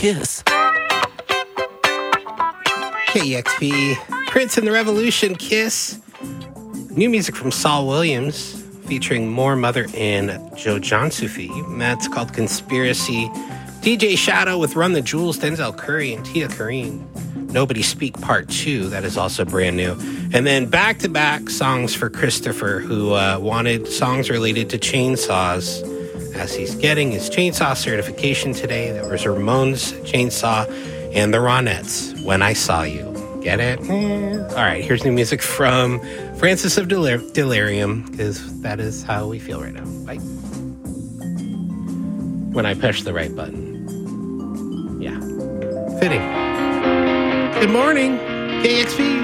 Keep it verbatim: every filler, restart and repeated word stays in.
Kiss. K E X P, Prince and the Revolution, Kiss. New music from Saul Williams, featuring More Mother and Joe John Sufi. That's called Conspiracy. D J Shadow with Run the Jewels, Denzel Curry and Tia Kareen. Nobody Speak Part two, that is also brand new. And then back-to-back songs for Christopher, who uh, wanted songs related to chainsaws, as he's getting his chainsaw certification today. That was Ramon's Chainsaw and the Ronettes, When I Saw You. Get it? Eh. All right, here's new music from Francis of Delir- Delirium, because that is how we feel right now. Bye. When I push the right button. Yeah. Fitting. Good morning, K X P.